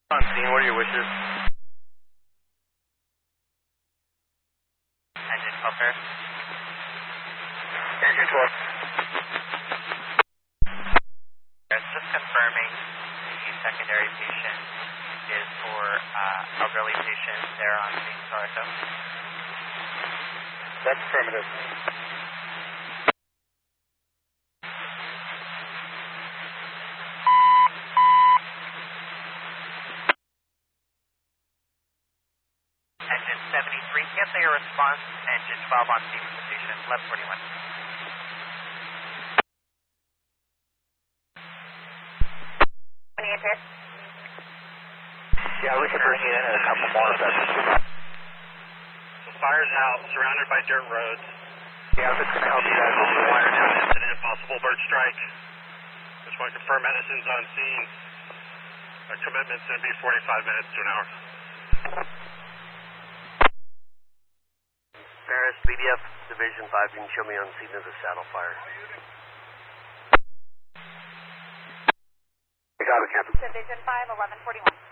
On scene, what are your wishes? Engine puffer. Engine 12. Just confirming the secondary patient is for elderly patient there on scene, Sarto. That's affirmative. Engine 73, can't say a response. Engine 12 on scene with the patient, left 41. Yeah, we can bring you in a couple more of them. The fire's out, surrounded by dirt roads. Yeah, if it's going to help you guys. Wire down incident, possible bird strike. Just want to confirm medicine's on scene. Our commitment's going to be 45 minutes to an hour. Paris, BDF Division 5, you can show me on scene of the saddle fire. I got it, Captain. Division 5, 1141.